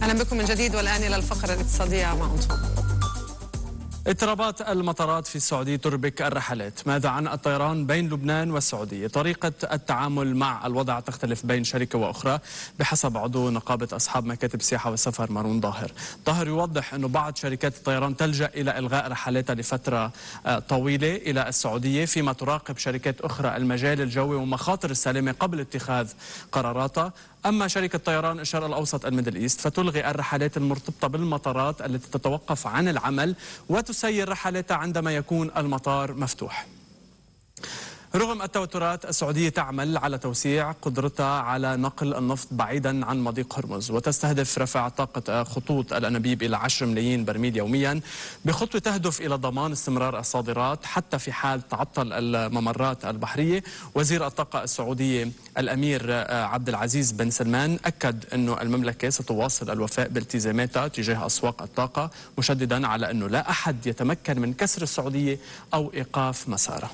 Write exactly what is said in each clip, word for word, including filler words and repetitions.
أهلا بكم من جديد، والآن إلى الفقرة الاقتصادية مع أنطوان. اضطرابات المطارات في السعودية تربك الرحلات. ماذا عن الطيران بين لبنان والسعودية؟ طريقة التعامل مع الوضع تختلف بين شركة وأخرى بحسب عضو نقابة أصحاب مكاتب السياحة والسفر مارون ظاهر. ظاهر يوضح أنه بعض شركات الطيران تلجأ إلى إلغاء رحلاتها لفترة طويلة إلى السعودية، فيما تراقب شركات أخرى المجال الجوي ومخاطر السلامة قبل اتخاذ قراراتها. أما شركة طيران الشرق الأوسط الميدل إيست فتلغي الرحلات المرتبطة بالمطارات التي تتوقف عن العمل وتسير رحلاتها عندما يكون المطار مفتوح. رغم التوترات، السعودية تعمل على توسيع قدرتها على نقل النفط بعيدا عن مضيق هرمز، وتستهدف رفع طاقة خطوط الأنابيب إلى عشرة ملايين برميل يوميا بخطوة تهدف إلى ضمان استمرار الصادرات حتى في حال تعطل الممرات البحرية. وزير الطاقة السعودية الأمير عبد العزيز بن سلمان أكد أن المملكة ستواصل الوفاء بالتزاماتها تجاه أسواق الطاقة، مشددا على أنه لا أحد يتمكن من كسر السعودية أو إيقاف مسارها.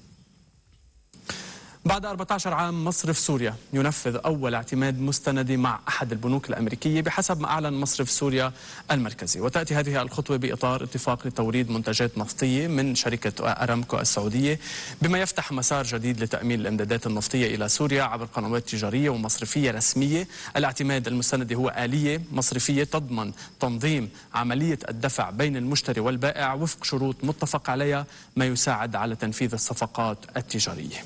بعد أربعة عشر عام مصرف سوريا ينفذ أول اعتماد مستندي مع أحد البنوك الأمريكية بحسب ما أعلن مصرف سوريا المركزي، وتأتي هذه الخطوة بإطار اتفاق لتوريد منتجات نفطية من شركة أرامكو السعودية، بما يفتح مسار جديد لتأمين الإمدادات النفطية إلى سوريا عبر قنوات تجارية ومصرفية رسمية. الاعتماد المستندي هو آلية مصرفية تضمن تنظيم عملية الدفع بين المشتري والبائع وفق شروط متفق عليها، ما يساعد على تنفيذ الصفقات التجارية.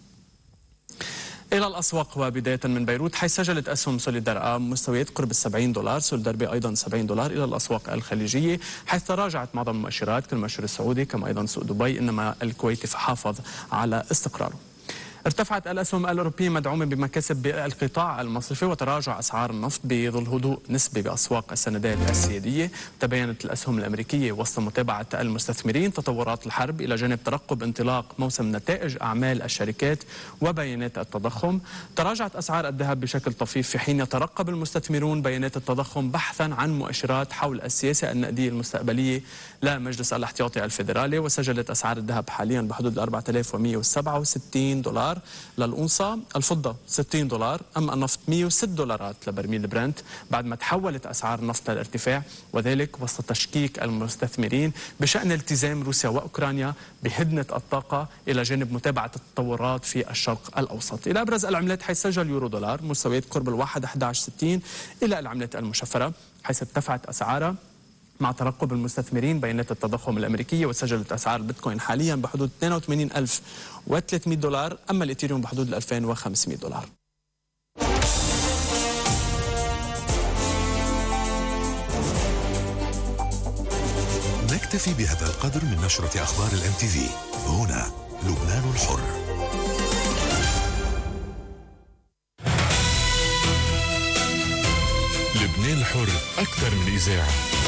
إلى الأسواق، وبداية من بيروت حيث سجلت أسهم سوليدار مستويات قرب السبعين دولار، سوليدار بي أيضا سبعين دولار. إلى الأسواق الخليجية حيث تراجعت معظم المؤشرات كالمؤشر السعودي كما أيضا سوق دبي، إنما الكويتي فحافظ على استقراره. ارتفعت الأسهم الأوروبية مدعومة بمكاسب بالقطاع المصرفي وتراجع أسعار النفط بظل هدوء نسبي بأسواق السندات السيادية. تبينت الأسهم الأمريكية وسط متابعة المستثمرين تطورات الحرب إلى جانب ترقب انطلاق موسم نتائج أعمال الشركات وبيانات التضخم. تراجعت أسعار الذهب بشكل طفيف في حين يترقب المستثمرون بيانات التضخم بحثا عن مؤشرات حول السياسة النقدية المستقبلية لمجلس الاحتياطي الفيدرالي. وسجلت أسعار الذهب حاليا بحدود أربعة آلاف ومئة وسبعة وستين دولار للأونصة، الفضة ستين دولار، أما النفط مئة وستة دولارات لبرميل برنت بعد ما تحولت أسعار النفط للارتفاع، وذلك وسط تشكيك المستثمرين بشأن التزام روسيا وأوكرانيا بهدنة الطاقة إلى جانب متابعة التطورات في الشرق الأوسط. إلى أبرز العملات حيث سجل يورو دولار مستويات قرب الواحد أحد عشر ستين، إلى العملات المشفرة حيث ارتفعت أسعارها مع ترقب المستثمرين بيانات التضخم الأمريكية، وسجلت أسعار البيتكوين حاليا بحدود اثنين وثمانين ألف وثلاثمئة دولار، أما الإيثيريوم بحدود ألفين وخمسمئة دولار. نكتفي بهذا القدر من نشرة أخبار الام تي في. هنا لبنان الحر. لبنان الحر أكثر من إذاعة.